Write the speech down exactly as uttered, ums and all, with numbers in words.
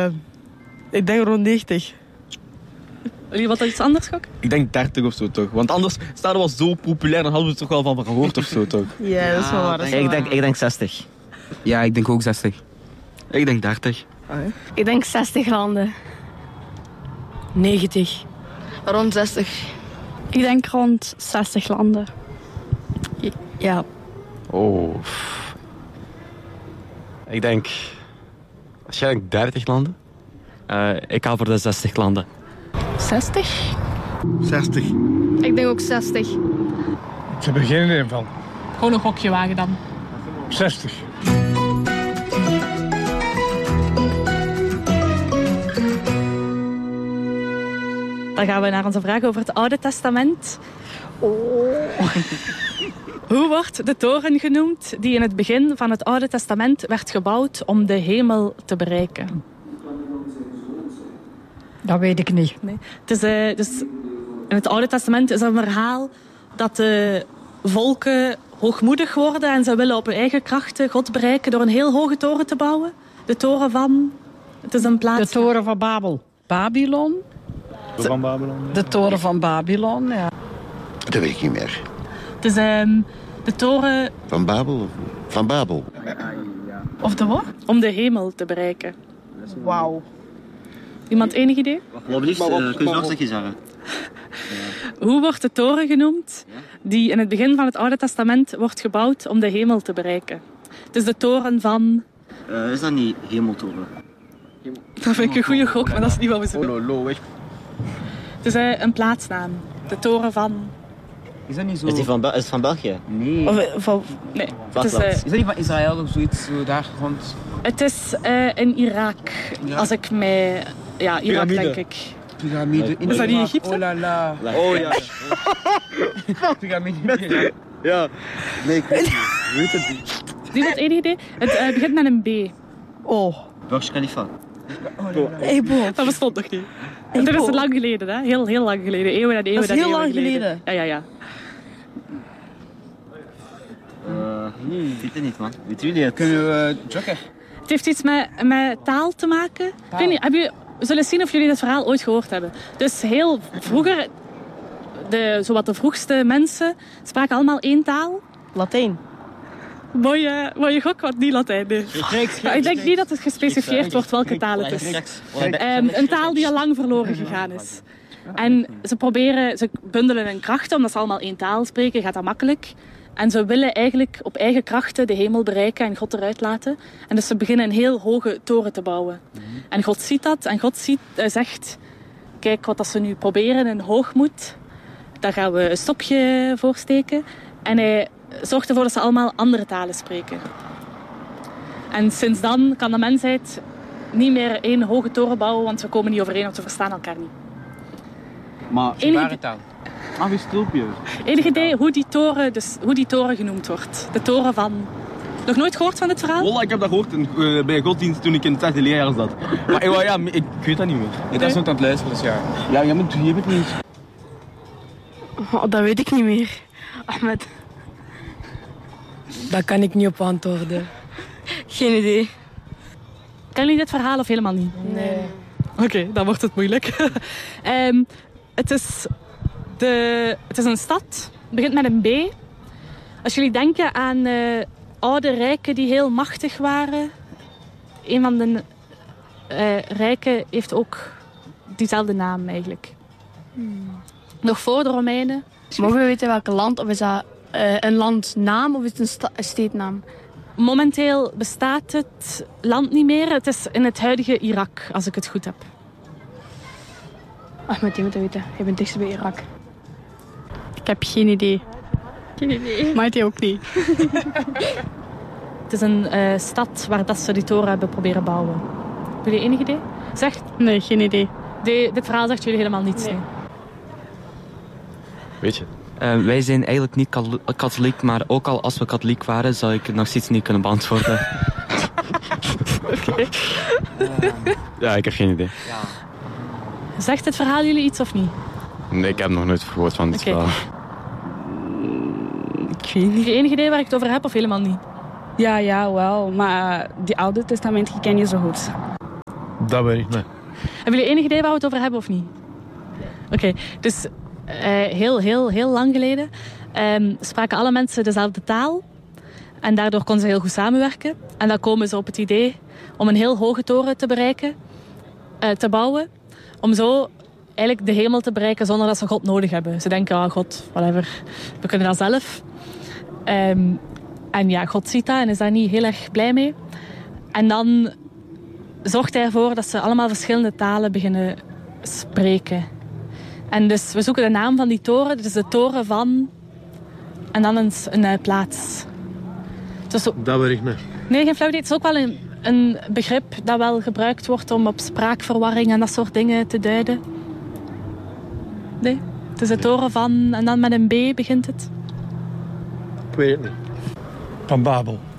Uh, ik denk rond negentig. Jullie wat iets anders, Gok? Ik denk dertig of zo toch. Want anders staat het wel zo populair, dan hadden we het toch wel van gehoord of zo toch. Ja, dat is wel waar. Dat is wel ik, waar. denk, ik denk zestig. Ja, ik denk ook zestig. Ik denk dertig. Okay. Ik denk zestig landen. negentig. Rond zestig. Ik denk rond zestig landen. Ja. Oh. Ik denk... Waarschijnlijk dertig landen. Uh, ik ga voor de zestig landen. zestig? zestig. Ik denk ook zestig. Ik heb er geen idee van. Gewoon een gokje wagen dan. zestig. Dan gaan we naar onze vraag over het Oude Testament. Oh. Hoe wordt de toren genoemd die in het begin van het Oude Testament werd gebouwd om de hemel te bereiken? Dat weet ik niet. Nee. Het is, uh, dus in het Oude Testament is er een verhaal dat de volken hoogmoedig worden en ze willen op hun eigen krachten God bereiken door een heel hoge toren te bouwen. De toren van... Het is een plaats... De toren van Babel. Babylon? De van Babylon? Ja. De toren van Babylon, ja. Dat weet ik niet meer. Het is um, de toren... Van Babel? Van Babel. Of de wat? Om de hemel te bereiken. Wauw. Iemand enig idee? Wat blieft, uh, kun je nog een stukje zeggen? Hoe wordt de toren genoemd die in het begin van het Oude Testament wordt gebouwd om de hemel te bereiken? Het is de toren van... Uh, is dat niet hemeltoren? Dat vind ik een goede gok, maar dat is niet wat we zoeken. Oh, lo, Het is uh, een plaatsnaam. De toren van... Is dat niet zo... Is, die van, Be- is het van België? Nee. Of, van... Nee. Het is, uh, is dat niet van Israël of zoiets? Zo daar rond... Het is uh, in Irak, Ja. als ik mij... Ja, Irak Pyramide. denk ik. Pyramide in Is dat niet Irak. Egypte? Oh la la. Oh ja. Pyramide in Irak. Ja. Nee, ik weet het niet. Ik weet het niet. Niemand enig idee? Het uh, begint met een B. Oh. Burj Khalifa. Hey, Bob. Dat bestond nog niet. En dat is lang geleden, hè? Heel, heel lang geleden. Eeuwen en eeuwen Dat is en heel eeuwen lang geleden. Ja, ja, ja. Uh, hmm. Ik weet het niet, man. Weet jullie het? Kunnen we uh, Joker? Het heeft iets met, met taal te maken. Taal. Ik weet niet, hebben jullie, we zullen zien of jullie dit verhaal ooit gehoord hebben. Dus heel vroeger, de, zowat de vroegste mensen spraken allemaal één taal. Latijn. Mooie, mooie gok, wat niet Latijn. Nee. Maar ik denk niet dat het gespecificeerd wordt welke taal het is. Um, een taal die al lang verloren gegaan is. En ze proberen, ze bundelen hun krachten, omdat ze allemaal één taal spreken, gaat dat makkelijk. En ze willen eigenlijk op eigen krachten de hemel bereiken en God eruit laten. En dus ze beginnen een heel hoge toren te bouwen. En God ziet dat en God ziet, uh, zegt, kijk wat dat ze nu proberen in hoogmoed. Daar gaan we een stokje voor steken. En hij zorgt ervoor dat ze allemaal andere talen spreken. En sinds dan kan de mensheid niet meer één hoge toren bouwen, want we komen niet overeen, want we verstaan elkaar niet. Maar Enige, taal. Ah, wie stulpje. enig idee hoe die, toren, dus, hoe die toren genoemd wordt? De toren van... Nog nooit gehoord van dit verhaal? Wallah, ik heb dat gehoord in, uh, bij godsdienst toen ik in het zesde leerjaar zat. Maar uh, ja, ik, ik weet dat niet meer. Ik was ook aan het luisteren, dus ja. Ja, je bent, je bent niet... Oh, dat weet ik niet meer. Ahmed. Daar kan ik niet op antwoorden. Geen idee. Kennen jullie dit verhaal of helemaal niet? Nee. Oké, okay, dan wordt het moeilijk. um, het, is de, het is een stad. Het begint met een B. Als jullie denken aan uh, oude rijken die heel machtig waren. Een van de uh, rijken heeft ook diezelfde naam eigenlijk. Hmm. Nog voor de Romeinen. Mogen we weten welk land? Of is dat uh, een landnaam of is het een, sta- een steednaam? Momenteel bestaat het land niet meer. Het is in het huidige Irak, als ik het goed heb. Ahmed, je moet dat weten. Je bent dichtst bij Irak. Ik heb geen idee. Geen idee. Maar hij ook niet. Het is een uh, stad waar dat ze die toren hebben proberen bouwen. Heb jullie enig idee? Zeg? Nee, geen idee. De, dit verhaal zegt jullie helemaal niets. Nee. Nee. Weet je? Uh, wij zijn eigenlijk niet katholiek, maar ook al als we katholiek waren, zou ik het nog steeds niet kunnen beantwoorden. Oké. Okay. Uh, ja, ik heb geen idee. Ja. Zegt het verhaal jullie iets of niet? Nee, ik heb nog nooit gehoord van dit okay. verhaal. Ik weet niet. Heb je enig idee waar ik het over heb of helemaal niet? Ja, ja, wel. Maar die Oude Testament ken je zo goed. Dat weet ik niet. Hebben jullie enig idee waar we het over hebben of niet? Oké, okay, dus uh, heel, heel, heel lang geleden um, spraken alle mensen dezelfde taal. En daardoor konden ze heel goed samenwerken. En dan komen ze op het idee om een heel hoge toren te bereiken, uh, te bouwen. Om zo eigenlijk de hemel te bereiken zonder dat ze God nodig hebben. Ze denken, ah, God, whatever, we kunnen dat zelf. Um, en ja, God ziet dat en is daar niet heel erg blij mee. En dan zorgt hij ervoor dat ze allemaal verschillende talen beginnen spreken. En dus we zoeken de naam van die toren. Dus de toren van... En dan een, een uh, plaats. Dus zo... Dat weet ik niet. Nee, geen flauw idee. Het is ook wel een, een begrip dat wel gebruikt wordt om op spraakverwarring en dat soort dingen te duiden. Nee, het is de toren van... En dan met een B begint het. Ik weet het niet. Van Babel.